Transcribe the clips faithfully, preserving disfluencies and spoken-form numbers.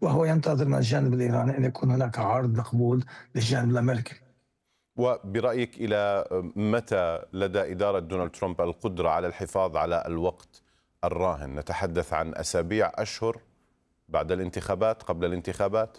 وهو ينتظر من الجانب الإيراني أن يكون هناك عرض مقبول للجانب الأمريكي. وبرأيك إلى متى لدى إدارة دونالد ترامب القدرة على الحفاظ على الوقت الراهن؟ نتحدث عن أسابيع، أشهر، بعد الانتخابات، قبل الانتخابات؟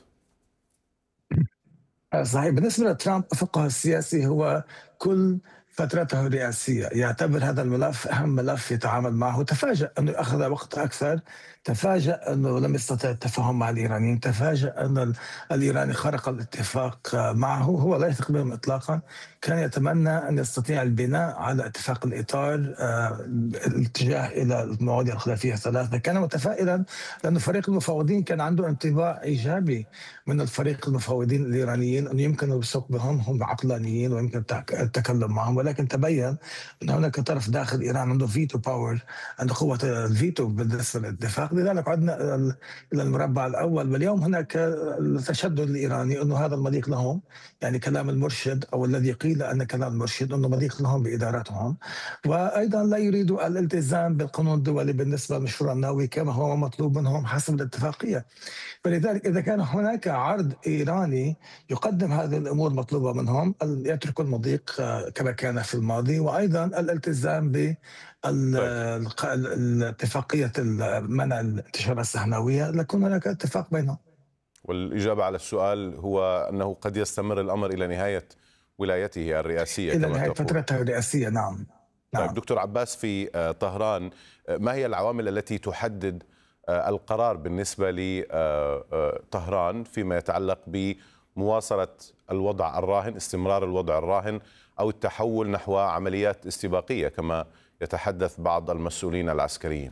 صحيح. بالنسبة لترامب أفقه السياسي هو كل فترته الرئاسية يعتبر هذا الملف أهم ملف يتعامل معه. تفاجأ أنه أخذ وقت أكثر، تفاجأ أنه لم يستطع التفاهم مع الإيرانيين، تفاجأ أن الإيراني خرق الاتفاق معه. هو لا يثق بهم إطلاقا، كان يتمنى أن يستطيع البناء على اتفاق الإطار، آه، الاتجاه إلى المواضيع الخلافية الثلاثة. كان متفائلا لأن فريق المفاوضين كان عنده انطباع إيجابي من الفريق المفاوضين الإيرانيين أن يمكن الوثوق بهم، هم عقلانيين ويمكن التكلم معهم. ولكن تبين أن هناك طرف داخل إيران عنده فيتو باور، عنده قوة الفيتو بالنسبة للاتفاق. لذلك عدنا إلى المربع الأول، واليوم هناك التشدد الإيراني أنه هذا المضيق لهم، يعني كلام المرشد أو الذي قيل أن كلام المرشد أنه مضيق لهم بإدارتهم. وأيضا لا يريدوا الالتزام بالقانون الدولي بالنسبة للمشروع النووي كما هو مطلوب منهم حسب الاتفاقية. فلذلك إذا كان هناك عرض إيراني يقدم هذه الأمور المطلوبة منهم، أن يتركوا المضيق آه، كما كان في الماضي، وأيضا الالتزام طيب، بالاتفاقية منع الانتشارات الصهيونية، ليكون هناك اتفاق بينهم. والإجابة على السؤال هو أنه قد يستمر الأمر إلى نهاية ولايته الرئاسية إلى كما نهاية تقول. فترتها الرئاسية، نعم. طيب نعم. دكتور عباس، في آه، طهران، آه، ما هي العوامل التي تحدد آه، القرار بالنسبة لطهران فيما يتعلق بمواصلة الوضع الراهن، استمرار الوضع الراهن، أو التحول نحو عمليات استباقية كما يتحدث بعض المسؤولين العسكريين؟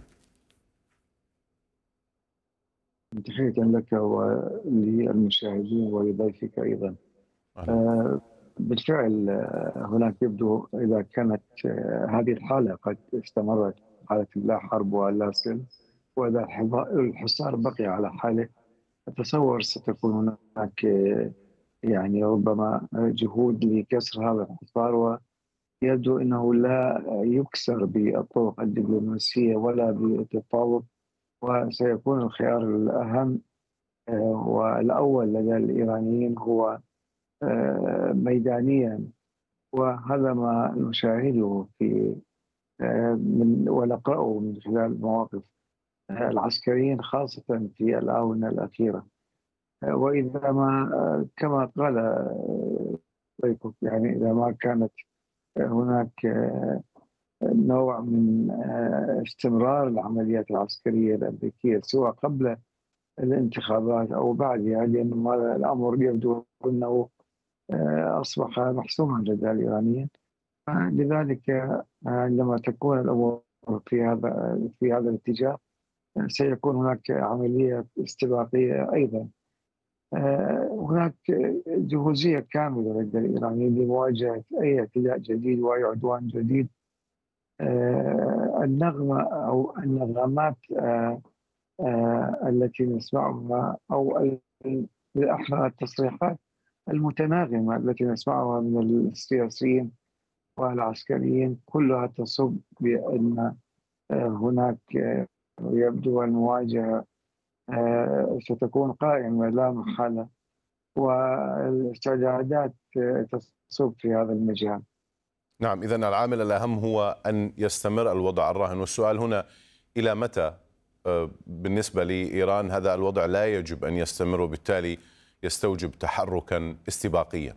تحية لك وللمشاهدين ولضيفك أيضا. أهلا. آه، بالفعل، آه، هناك يبدو إذا كانت آه، هذه الحالة قد استمرت، حالة لا حرب ولا سلم، وإذا الحصار بقي على حاله، أتصور ستكون هناك آه، يعني ربما جهود لكسر هذا الحصار. ويبدو أنه لا يكسر بالطرق الدبلوماسية ولا بالتفاوض، وسيكون الخيار الأهم آه، والأول لدى الإيرانيين هو آه، ميدانيا. وهذا ما نشاهده في آه، من ونقرأه من خلال مواقف آه، العسكريين خاصة في الآونة الأخيرة. آه، وإذا ما آه، كما قال آه، ضيفك، يعني إذا ما كانت هناك آه، نوع من آه، استمرار العمليات العسكرية الأمريكية سواء قبل الانتخابات أو بعدها، لأن هذا الأمر يبدو أنه آه، أصبح محسوما لدى الإيرانيين. لذلك آه، عندما تكون الأمور في هذا في هذا الاتجاه، آه، سيكون هناك عملية استباقية أيضا. آه، هناك جهوزية كاملة لدى الإيرانيين لمواجهة أي اعتداء جديد وأي عدوان جديد. آه، النغمة أو النغمات آه، آه، التي نسمعها، أو بالأحرى التصريحات المتناغمة التي نسمعها من السياسيين والعسكريين، كلها تصب بأن آه، هناك آه، يبدو المواجهة آه، ستكون قائمة لا محالة، والاستعدادات آه، تصب في هذا المجال. نعم، إذن العامل الأهم هو أن يستمر الوضع الراهن. والسؤال هنا إلى متى آه، بالنسبة لإيران هذا الوضع لا يجب أن يستمر، وبالتالي يستوجب تحركا استباقيا؟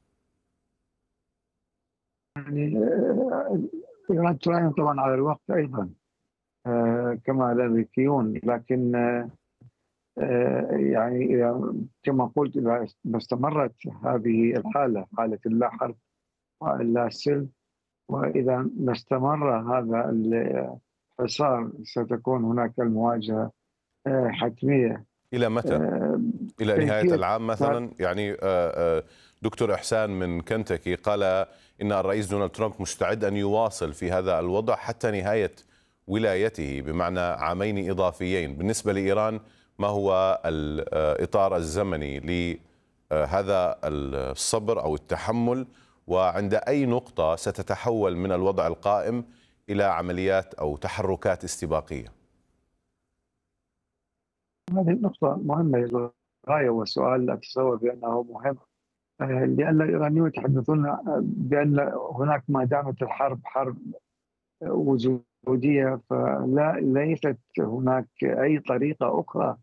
يعني آه، إيران تراهن طبعا على الوقت أيضا آه، كما الأمريكيون، لكن آه، آه، يعني إذا كما قلت، إذا استمرت هذه الحالة، حالة اللا حرب ولا سلم، وإذا ما استمر هذا الحصار، ستكون هناك المواجهة آه، حتمية. إلى متى؟ آه، إلى نهاية كيفية العام مثلا؟ يعني آه، آه، دكتور إحسان من كنتاكي قال إن الرئيس دونالد ترامب مستعد أن يواصل في هذا الوضع حتى نهاية ولايته، بمعنى عامين إضافيين. بالنسبة لإيران، ما هو الإطار الزمني لهذا الصبر أو التحمل؟ وعند أي نقطة ستتحول من الوضع القائم إلى عمليات أو تحركات استباقية؟ هذه النقطة مهمة للغاية، والسؤال أتصور بأنه مهم، آه، لأن الإيرانيون يتحدثون بأن هناك ما دامت الحرب حرب وجودية، فلا ليست هناك أي طريقة أخرى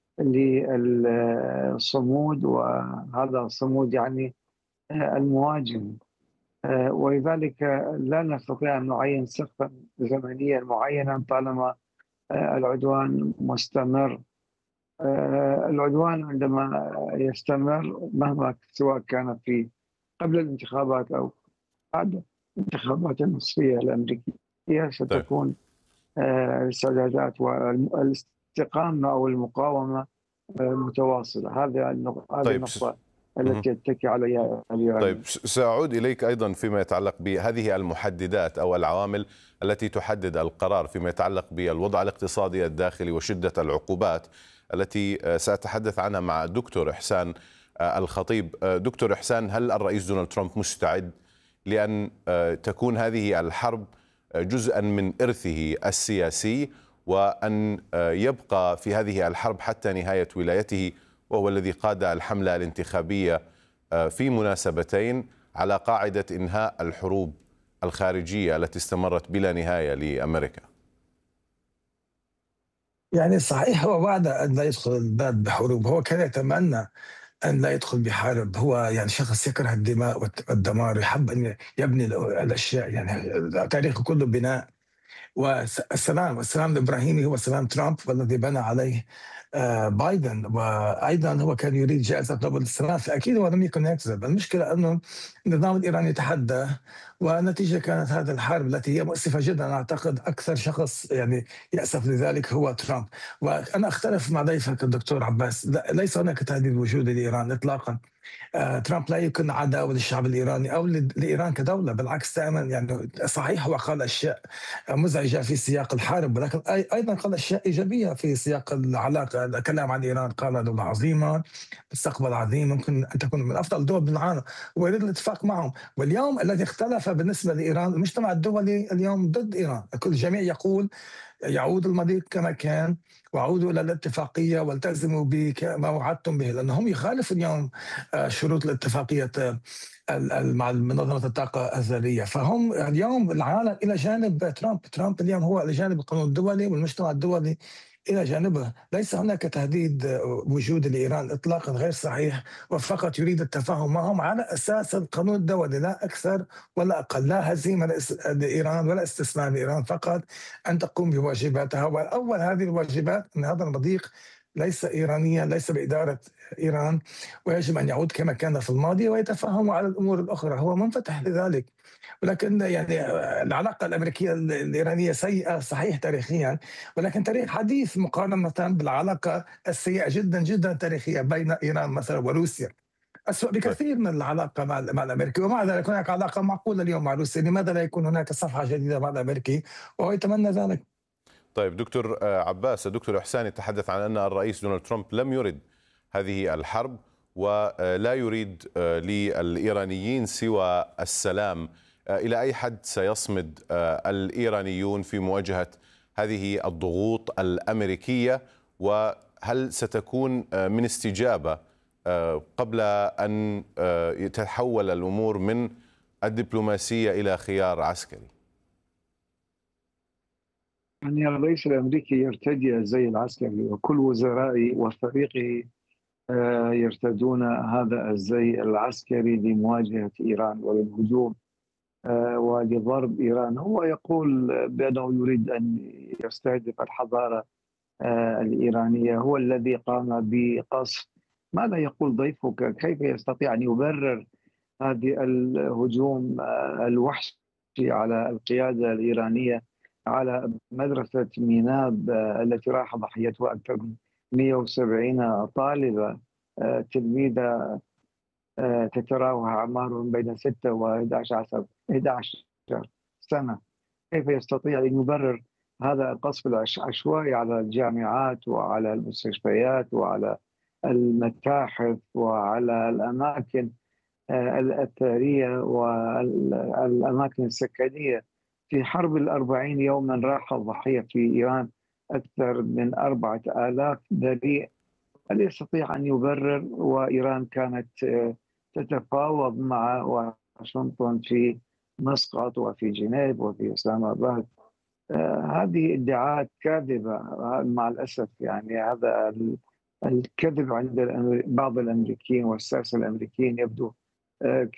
للصمود، وهذا الصمود يعني المواجهة، ولذلك لا نستطيع أن نعين سقفا زمنيا معينا طالما العدوان مستمر. العدوان عندما يستمر مهما سواء كان في قبل الانتخابات أو بعد الانتخابات النصفية الأمريكية ستكون الاستعدادات والاستقامة أو المقاومة متواصلة. هذه النقطة طيب. النقطة التي يتكي عليها الإيرانيين. طيب، سأعود إليك أيضا فيما يتعلق بهذه المحددات أو العوامل التي تحدد القرار فيما يتعلق بالوضع الاقتصادي الداخلي وشدة العقوبات التي سأتحدث عنها مع الدكتور إحسان الخطيب. دكتور إحسان، هل الرئيس دونالد ترامب مستعد لأن تكون هذه الحرب جزءا من إرثه السياسي، وأن يبقى في هذه الحرب حتى نهاية ولايته، وهو الذي قاد الحملة الانتخابية في مناسبتين على قاعدة إنهاء الحروب الخارجية التي استمرت بلا نهاية لأمريكا؟ يعني صحيح هو وعد أن لا يدخل البلد بحروب، هو كان يتمنى أن لا يدخل بحرب، هو يعني شخص يكره الدماء والدمار، يحب أن يبني الأشياء، يعني تاريخه كله بناء. والسلام السلام الإبراهيمي هو سلام ترامب والذي بنى عليه بايدن، وأيضا هو كان يريد جائزة نوبل للسلام، فأكيد هو لم يكن يكذب. المشكلة أنه النظام الإيراني تحدى، والنتيجة كانت هذه الحرب التي هي مؤسفة جدا. أعتقد أكثر شخص يعني يأسف لذلك هو ترامب. وأنا أختلف مع ضيفك الدكتور عباس، ليس هناك تهديد وجودي لإيران إطلاقا. آه، ترامب لا يكن عداوة للشعب الإيراني أو لإيران كدولة، بالعكس دائما. يعني صحيح هو قال أشياء مزعجة في سياق الحرب، ولكن أيضا قال أشياء إيجابية في سياق العلاقة. الكلام عن إيران، قال دولة عظيمة، مستقبل عظيم، ممكن أن تكون من أفضل الدول بالعالم، ويريد الاتفاق معهم. واليوم الذي اختلف بالنسبة لإيران، المجتمع الدولي اليوم ضد إيران، كل الجميع يقول يعود الماضي كما كان، وعودوا الى الاتفاقيه والتزموا بما وعدتم به، لانهم يخالفوا اليوم شروط الاتفاقيه مع منظمه الطاقه الذريه. فهم اليوم العالم الى جانب ترامب، ترامب اليوم هو الى جانب القانون الدولي والمجتمع الدولي إلى جانبه. ليس هناك تهديد وجودي لإيران إطلاقا، غير صحيح، وفقط يريد التفاهم معهم على أساس القانون الدولي، لا أكثر ولا أقل، لا هزيمة لإيران ولا استسلام لإيران، فقط أن تقوم بواجباتها. وأول هذه الواجبات أن هذا المضيق ليس إيرانيا، ليس بإدارة إيران، ويجب أن يعود كما كان في الماضي ويتفاهموا على الأمور الأخرى. هو منفتح لذلك. ولكن يعني العلاقة الأمريكية الإيرانية سيئة صحيح تاريخيا، ولكن تاريخ حديث مقارنة بالعلاقة السيئة جدا جدا تاريخية بين إيران مثلا وروسيا، أسوأ بكثير من العلاقة مع, مع الأمريكي. ومع ذلك هناك علاقة معقولة اليوم مع روسيا، لماذا لا يكون هناك صفحة جديدة مع الأمريكي؟ وهو يتمنى ذلك. طيب دكتور عباس، الدكتور إحسان يتحدث عن أن الرئيس دونالد ترامب لم يرد هذه الحرب ولا يريد للإيرانيين سوى السلام. إلى أي حد سيصمد الإيرانيون في مواجهة هذه الضغوط الأمريكية، وهل ستكون من استجابة قبل أن تتحول الأمور من الدبلوماسية إلى خيار عسكري؟ يعني الرئيس الأمريكي يرتدي الزي العسكري، وكل وزرائه وفريقه يرتدون هذا الزي العسكري لمواجهة إيران وللهجوم ولضرب إيران. هو يقول بأنه يريد أن يستهدف الحضارة الإيرانية، هو الذي قام بقصف. ماذا يقول ضيفك؟ كيف يستطيع أن يبرر هذه الهجوم الوحشي على القيادة الإيرانية، على مدرسة ميناب التي راح ضحيتها أكثر من مئة وسبعين طالبة تلميذة تتراوح أعمارهم بين ستة وأحد عشر سنة؟ كيف يستطيع أن يبرر هذا القصف العشوائي على الجامعات وعلى المستشفيات وعلى المتاحف وعلى الأماكن الأثرية والأماكن السكنية؟ في حرب الأربعين يوما راح الضحية في إيران أكثر من أربعة آلاف بريء هل يستطيع أن يبرر؟ وإيران كانت تتفاوض مع واشنطن في مسقط وفي جنيف وفي إسلام آباد. هذه ادعاءات كاذبة مع الأسف. يعني هذا الكذب عند بعض الأمريكيين والساسة الأمريكيين يبدو